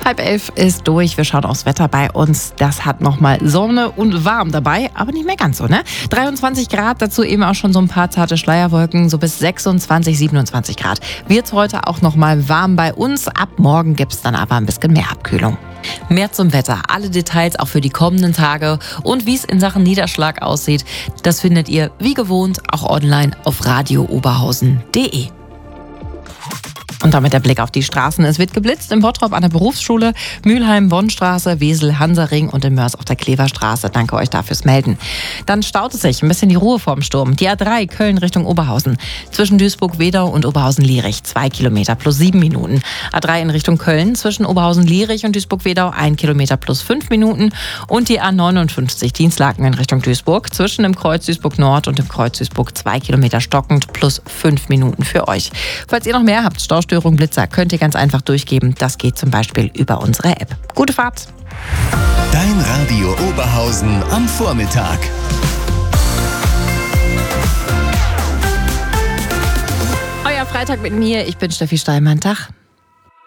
10:30 ist durch. Wir schauen aufs Wetter bei uns. Das hat nochmal Sonne und warm dabei, aber nicht mehr ganz so, ne? 23 Grad, dazu eben auch schon so ein paar zarte Schleierwolken, so bis 26, 27 Grad. Wird heute auch nochmal warm bei uns. Ab morgen gibt es dann aber ein bisschen mehr Abkühlung. Mehr zum Wetter, alle Details auch für die kommenden Tage und wie es in Sachen Niederschlag aussieht, das findet ihr wie gewohnt auch online auf radiooberhausen.de. Und damit der Blick auf die Straßen. Es wird geblitzt in Bottrop an der Berufsschule, Mülheim, Bonnstraße, Wesel, Hansaring und in Mörs auf der Kleverstraße. Danke euch dafür fürs Melden. Dann staut es sich ein bisschen die Ruhe vorm Sturm. Die A3 Köln Richtung Oberhausen. Zwischen Duisburg-Wedau und Oberhausen-Lierich 2 Kilometer plus 7 Minuten. A3 in Richtung Köln zwischen Oberhausen-Lierich und Duisburg-Wedau 1 Kilometer plus 5 Minuten. Und die A59 Dienstlaken in Richtung Duisburg zwischen dem Kreuz Duisburg-Nord und dem Kreuz Duisburg 2 Kilometer stockend plus 5 Minuten für euch. Falls ihr noch mehr habt, Störung, Blitzer, könnt ihr ganz einfach durchgeben. Das geht zum Beispiel über unsere App. Gute Fahrt! Dein Radio Oberhausen am Vormittag. Euer Freitag mit mir, ich bin Steffi Steinmann. Tag.